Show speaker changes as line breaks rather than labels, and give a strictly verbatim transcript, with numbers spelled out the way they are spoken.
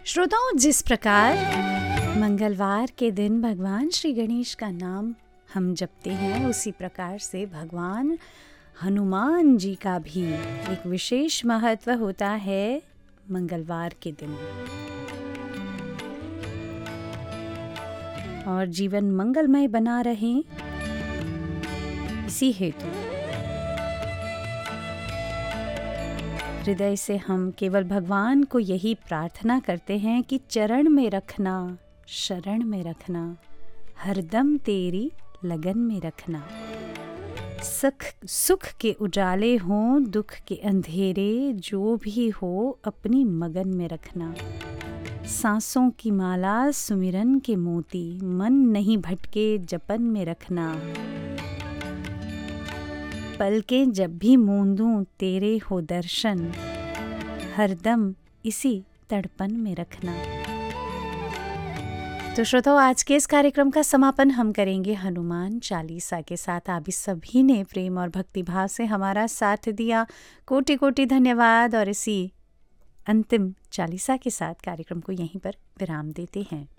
श्रोताओं, जिस प्रकार मंगलवार के दिन भगवान श्री गणेश का नाम हम जपते हैं, उसी प्रकार से भगवान हनुमान जी का भी एक विशेष महत्व होता है मंगलवार के दिन। और जीवन मंगलमय बना रहे, इसी हेतु हृदय से हम केवल भगवान को यही प्रार्थना करते हैं कि चरण में रखना, शरण में रखना, हरदम तेरी लगन में रखना। सुख सुख के उजाले हों, दुख के अंधेरे जो भी हो, अपनी मगन में रखना। सांसों की माला सुमिरन के मोती, मन नहीं भटके जपन में रखना। पलकें जब भी मूंदूं तेरे हो दर्शन, हरदम इसी तड़पन में रखना। तो श्रोताओ, आज के इस कार्यक्रम का समापन हम करेंगे हनुमान चालीसा के साथ। आप सभी ने प्रेम और भक्ति भाव से हमारा साथ दिया, कोटि कोटि धन्यवाद। और इसी अंतिम चालीसा के साथ कार्यक्रम को यहीं पर विराम देते हैं।